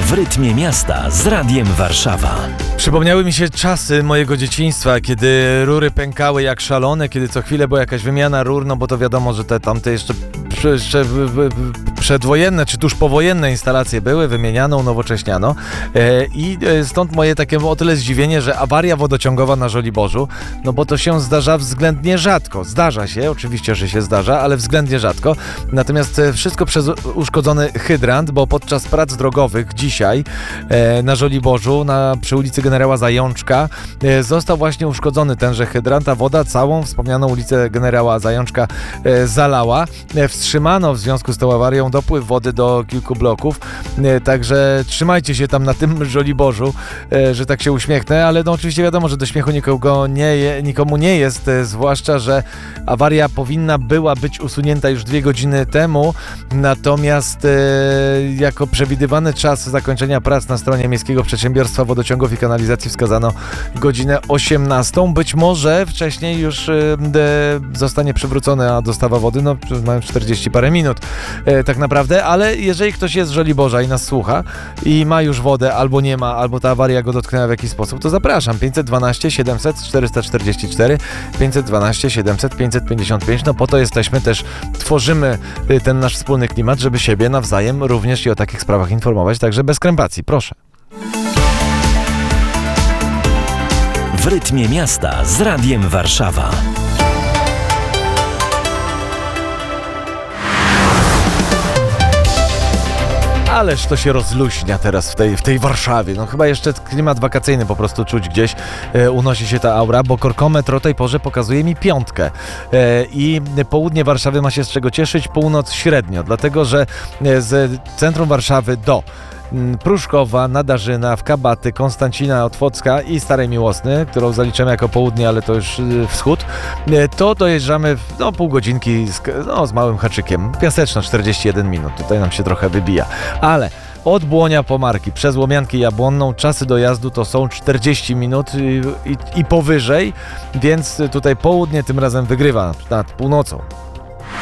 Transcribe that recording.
W rytmie miasta z Radiem Warszawa. Przypomniały mi się czasy mojego dzieciństwa, kiedy rury pękały jak szalone, kiedy co chwilę była jakaś wymiana rur, no bo to wiadomo, że te tamte jeszcze przedwojenne czy tuż powojenne instalacje były, wymieniano, unowocześniano i stąd moje takie o tyle zdziwienie, że awaria wodociągowa na Żoliborzu, no bo to się zdarza względnie rzadko. Zdarza się, oczywiście, że się zdarza, ale względnie rzadko. Natomiast wszystko przez uszkodzony hydrant, bo podczas prac drogowych dzisiaj na Żoliborzu, przy ulicy Generała Zajączka został właśnie uszkodzony tenże hydrant, a woda całą wspomnianą ulicę Generała Zajączka zalała. Wstrzymano w związku z tą awarią dopływ wody do kilku bloków, także trzymajcie się tam na tym Żoliborzu, że tak się uśmiechnę, ale no oczywiście wiadomo, że do śmiechu nikomu nie jest, zwłaszcza, że awaria powinna była być usunięta już 2 godziny temu, natomiast jako przewidywany czas zakończenia prac na stronie Miejskiego Przedsiębiorstwa Wodociągów i Kanalizacji wskazano godzinę 18. Być może wcześniej już zostanie przywrócona dostawa wody, no mają 40 parę minut tak naprawdę, ale jeżeli ktoś jest z Żoliborza i nas słucha i ma już wodę, albo nie ma, albo ta awaria go dotknęła w jakiś sposób, to zapraszam. 512 700 444, 512 700 555, no po to jesteśmy też, tworzymy ten nasz wspólny klimat, żeby siebie nawzajem również i o takich sprawach informować, także bez krępacji, proszę. W rytmie miasta z Radiem Warszawa. Ależ to się rozluźnia teraz w tej Warszawie. No chyba jeszcze klimat wakacyjny po prostu czuć gdzieś. Unosi się ta aura, bo korkometr o tej porze pokazuje mi 5. I południe Warszawy ma się z czego cieszyć, północ średnio, dlatego że z centrum Warszawy do Pruszkowa, Nadarzyna, Wkabaty, Konstancina Otwocka i Starej Miłosny, którą zaliczymy jako południe, ale to już wschód, to dojeżdżamy w pół godzinki z małym haczykiem. Piaseczno 41 minut, tutaj nam się trochę wybija, ale od Błonia po Marki, przez Łomiankę Jabłonną czasy dojazdu to są 40 minut i powyżej, więc tutaj południe tym razem wygrywa nad północą.